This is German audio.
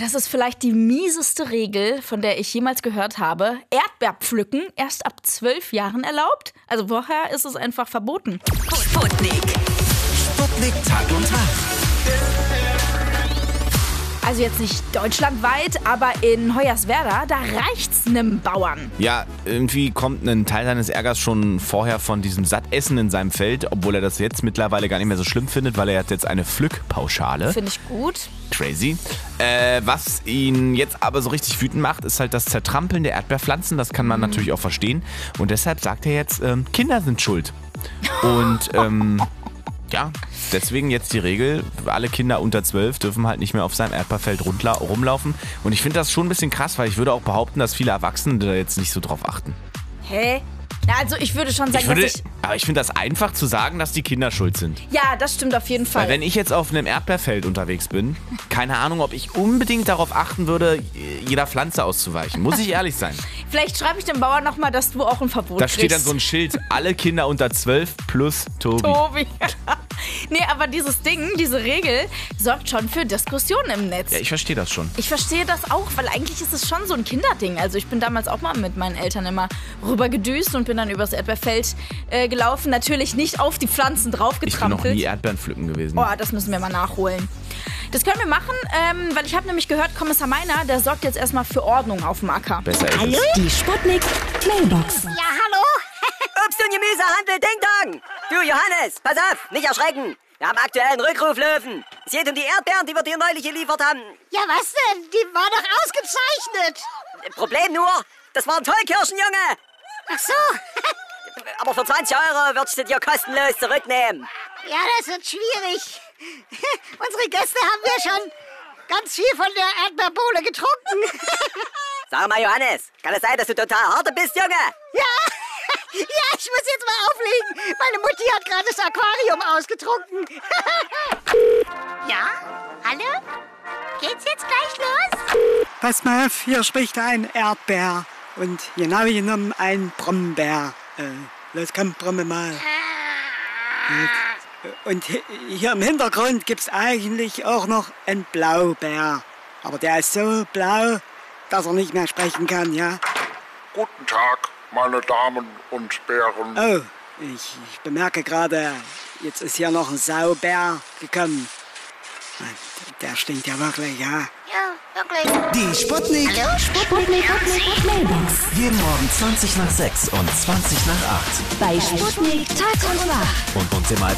Das ist vielleicht die mieseste Regel, von der ich jemals gehört habe. Erdbeerpflücken erst ab 12 Jahren erlaubt. Also vorher ist es einfach verboten. Sputnik. Sputnik Tag und Tag. Also jetzt nicht deutschlandweit, aber in Hoyerswerda, da reicht's nem Bauern. Ja, irgendwie kommt ein Teil seines Ärgers schon vorher von diesem Sattessen in seinem Feld, obwohl er das jetzt mittlerweile gar nicht mehr so schlimm findet, weil er hat jetzt eine Pflückpauschale. Finde ich gut. Crazy. Was ihn jetzt aber so richtig wütend macht, ist halt das Zertrampeln der Erdbeerpflanzen. Das kann man natürlich auch verstehen. Und deshalb sagt er jetzt, Kinder sind schuld. Und ja, deswegen jetzt die Regel, alle Kinder unter 12 dürfen halt nicht mehr auf seinem Erdbeerfeld rumlaufen. Und ich finde das schon ein bisschen krass, weil ich würde auch behaupten, dass viele Erwachsene da jetzt nicht so drauf achten. Hä? Ja, also ich würde schon sagen, aber ich finde das einfach zu sagen, dass die Kinder schuld sind. Ja, das stimmt auf jeden Fall. Weil wenn ich jetzt auf einem Erdbeerfeld unterwegs bin, keine Ahnung, ob ich unbedingt darauf achten würde, jeder Pflanze auszuweichen. Muss ich ehrlich sein. Vielleicht schreibe ich dem Bauern nochmal, dass du auch ein Verbot kriegst. Da steht dann so ein Schild, alle Kinder unter 12 plus Tobi. Nee, aber dieses Ding, diese Regel, sorgt schon für Diskussionen im Netz. Ja, ich verstehe das schon. Ich verstehe das auch, weil eigentlich ist es schon so ein Kinderding. Also ich bin damals auch mal mit meinen Eltern immer rübergedüst und bin dann übers Erdbeerfeld gelaufen. Natürlich nicht auf die Pflanzen draufgetrampelt. Ich bin noch nie Erdbeeren pflücken gewesen. Oh, das müssen wir mal nachholen. Das können wir machen, weil ich habe nämlich gehört, Kommissar Meiner, der sorgt jetzt erstmal für Ordnung auf dem Acker. Besser ist Hallo? es. Die Sputnik Mailbox. Ja, hallo? Obst- und Gemüsehandel Ding Dong. Du, Johannes, pass auf, nicht erschrecken. Wir haben aktuell einen Rückruflöwen. Es geht um die Erdbeeren, die wir dir neulich geliefert haben. Ja, was denn? Die war doch ausgezeichnet. Problem nur, das waren Tollkirschen, Junge. Ach so. Aber für 20 € würdest du dir kostenlos zurücknehmen. Ja, das wird schwierig. Unsere Gäste haben ja schon ganz viel von der Erdbeerbohle getrunken. Sag mal, Johannes, kann es sein, dass du total harte bist, Junge? Ja, ich muss jetzt mal auflegen. Meine Mutti hat gerade das Aquarium ausgetrunken. Ja? Hallo? Geht's jetzt gleich los? Pass mal auf, hier spricht ein Erdbeer und genau genommen ein Brombeer. Los, komm, bromme mal. Und hier im Hintergrund gibt's eigentlich auch noch einen Blaubeer. Aber der ist so blau, dass er nicht mehr sprechen kann, ja? Guten Tag, meine Damen und Bären. Oh, ich bemerke gerade, jetzt ist hier noch ein Saubär gekommen. Der stinkt ja wirklich, ja? Ja, wirklich. Die Sputnik. Hallo? Sputnik Mailbox. Jeden Morgen 20 nach 6 und 20 nach 8. Bei Sputnik Tag und Nacht. Und uns immer als